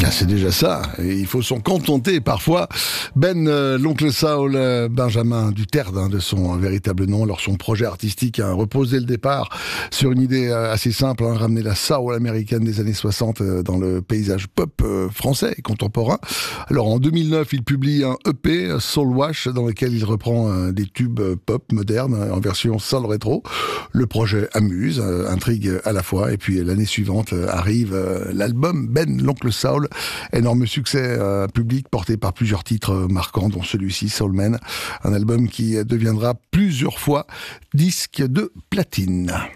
C'est déjà ça, et il faut s'en contenter parfois. L'oncle Saul, Benjamin Duterte, de son véritable nom, alors son projet artistique a reposé le départ sur une idée assez simple, ramener la soul américaine des années 60 dans le paysage pop français et contemporain. Alors en 2009, il publie un EP, Soul Wash, dans lequel il reprend des tubes pop modernes en version soul rétro. Le projet amuse, intrigue à la fois, et puis l'année suivante arrive l'album l'oncle Saul, énorme succès public porté par plusieurs titres marquants, dont celui-ci, Soul Man, un album qui deviendra plusieurs fois disque de platine.